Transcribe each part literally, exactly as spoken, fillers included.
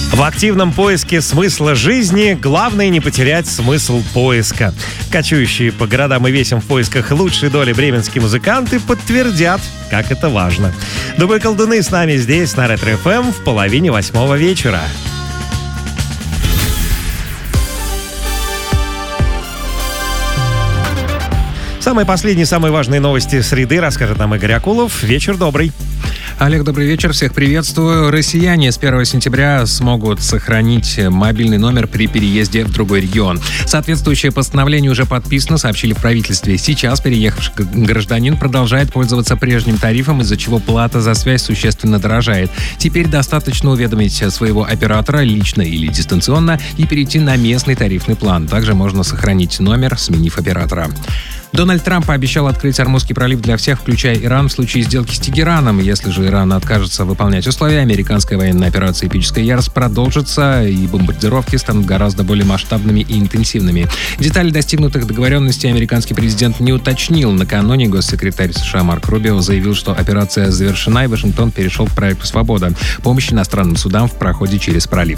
В активном поиске смысла жизни главное не потерять смысл поиска. Кочующие по городам и весям в поисках лучшей доли бременские музыканты подтвердят, как это важно. Дубы колдуны с нами здесь, на Ретро-эф эм, в половине восьмого вечера. Самые последние, самые важные новости среды расскажет нам Игорь Акулов. Вечер добрый. Олег, добрый вечер, всех приветствую. Россияне с первого сентября смогут сохранить мобильный номер при переезде в другой регион. Соответствующее постановление уже подписано, сообщили в правительстве. Сейчас переехавший гражданин продолжает пользоваться прежним тарифом, из-за чего плата за связь существенно дорожает. Теперь достаточно уведомить своего оператора лично или дистанционно и перейти на местный тарифный план. Также можно сохранить номер, сменив оператора. Дональд Трамп пообещал открыть Ормузский пролив для всех, включая Иран, в случае сделки с Тегераном. Если же Иран откажется выполнять условия, американская военная операция «Эпическая ярость» продолжится, и бомбардировки станут гораздо более масштабными и интенсивными. Детали достигнутых договоренностей американский президент не уточнил. Накануне госсекретарь США Марк Рубио заявил, что операция завершена, и Вашингтон перешел к проекту «Свобода» — помощь иностранным судам в проходе через пролив.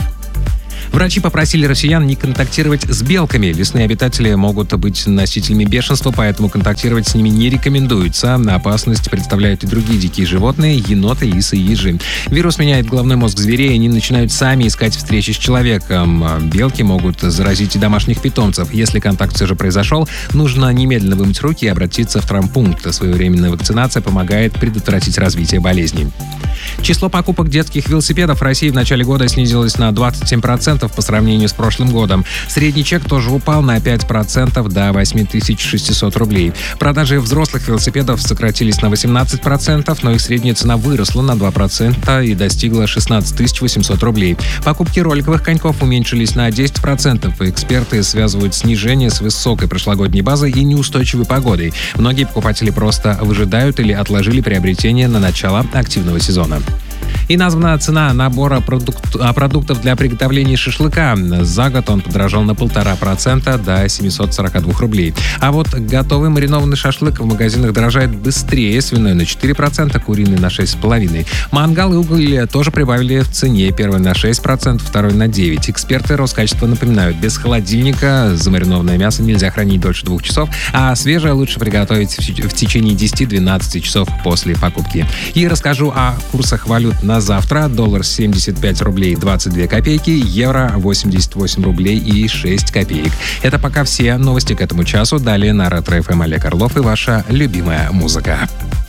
Врачи попросили россиян не контактировать с белками. Лесные обитатели могут быть носителями бешенства, поэтому контактировать с ними не рекомендуется. На опасность представляют и другие дикие животные — еноты, лисы и ежи. Вирус меняет головной мозг зверей, и они начинают сами искать встречи с человеком. Белки могут заразить и домашних питомцев. Если контакт все же произошел, нужно немедленно вымыть руки и обратиться в травмпункт. Своевременная вакцинация помогает предотвратить развитие болезни. Число покупок детских велосипедов в России в начале года снизилось на двадцать семь процентов по сравнению с прошлым годом. Средний чек тоже упал на пять процентов до восемь тысяч шестьсот рублей. Продажи взрослых велосипедов сократились на восемнадцать процентов, но их средняя цена выросла на два процента и достигла шестнадцать тысяч восемьсот рублей. Покупки роликовых коньков уменьшились на десять процентов. Эксперты связывают снижение с высокой прошлогодней базой и неустойчивой погодой. Многие покупатели просто выжидают или отложили приобретение на начало активного сезона. И названа цена набора продукт, продуктов для приготовления шашлыка. За год он подорожал на полтора процента до семьсот сорок два рублей. А вот готовый маринованный шашлык в магазинах дорожает быстрее. Свиной на четыре процента, куриный на шесть целых пять десятых процента. Мангал и уголь тоже прибавили в цене. Первый на шесть процентов, второй на девять процентов. Эксперты Роскачества напоминают, без холодильника замаринованное мясо нельзя хранить дольше двух часов, а свежее лучше приготовить в течение десяти-двенадцати часов после покупки. И расскажу о курсах валют на завтра. Доллар семьдесят пять рублей двадцать две копейки, евро восемьдесят восемь рублей и шесть копеек. Это пока все новости к этому часу. Далее на Ретро-эф эм Олег Орлов и ваша любимая музыка.